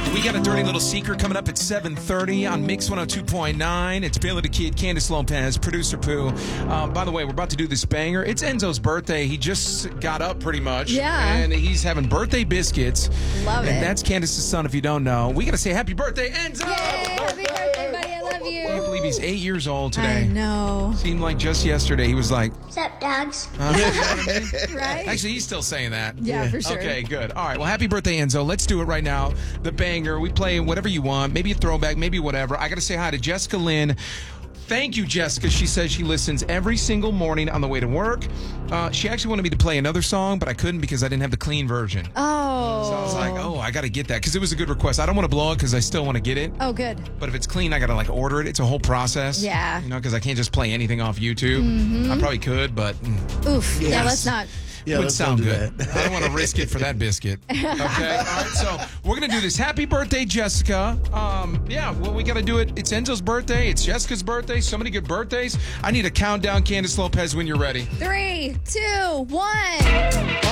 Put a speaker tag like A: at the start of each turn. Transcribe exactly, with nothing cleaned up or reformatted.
A: We got a dirty little secret coming up at seven thirty on Mix one oh two point nine. It's Billy the Kid, Candace Lopez, Producer Pooh. Uh, by the way, we're about to do this banger. It's Enzo's birthday. He just got up pretty much.
B: Yeah.
A: And he's having birthday biscuits.
B: Love
A: and
B: it.
A: And that's Candace's son, if you don't know. We got to say happy birthday, Enzo!
B: Yay, happy birthday, buddy. I love you.
A: I can't believe he's eight years old today.
B: I know.
A: Seemed like just yesterday he was like,
C: What's up, dogs?
A: uh, you know what I mean?
B: Right?
A: Actually, he's still saying that.
B: Yeah, for sure.
A: Okay, good. All right. Well, happy birthday, Enzo. Let's do it right now. The banger. We play whatever you want. Maybe a throwback, maybe whatever. I got to say hi to Jessica Lynn. Thank you, Jessica. She says she listens every single morning on the way to work. Uh, she actually wanted me to play another song, but I couldn't because I didn't have the clean version.
B: Oh.
A: So I was like, oh, I got to get that because it was a good request. I don't want to blow it because I still want to get it.
B: Oh, good.
A: But if it's clean, I got to like order it. It's a whole process.
B: Yeah.
A: You know, because I can't just play anything off YouTube.
B: Mm-hmm.
A: I probably could, but mm,
B: Oof. Yeah,
A: Yes.
B: let's not.
D: Yeah,
A: would
D: let's
A: sound
D: don't do
A: good.
D: that.
A: I don't want to risk it for that biscuit. Okay. All right. So we're gonna do this. Happy birthday, Jessica. Um, yeah. Well, we got to do it. It's Enzo's birthday. It's Jessica's birthday. So many good birthdays. I need a countdown, Candace Lopez, when you're ready.
B: Three, two, one.